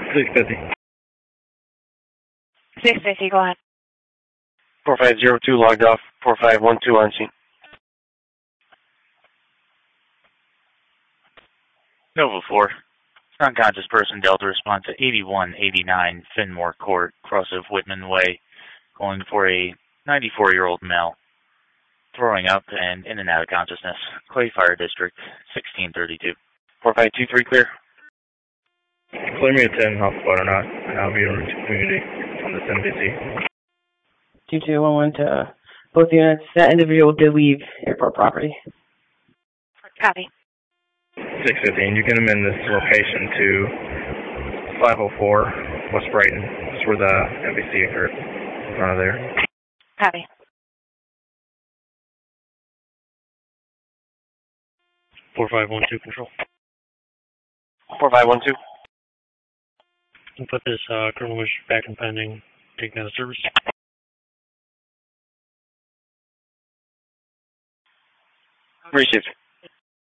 650. 650, go ahead. 4502 logged off. 4512 on scene. Nova 4. Unconscious person Delta response to 8189 Finmore Court, cross of Whitman Way, calling for a 94-year-old male, throwing up and in and out of consciousness. Clay Fire District, 1632. 4523 clear. Clear me a 10 hotspot or not, and I'll be in route to community on the 1050. 2211 to both units. That individual did leave airport property. Copy. 650, and you can amend this location to 504 West Brighton. That's where the NBC occurred. In front of there. Copy. .4512 control. 4512. Can put this criminal was back and pending, taking out of service. Received.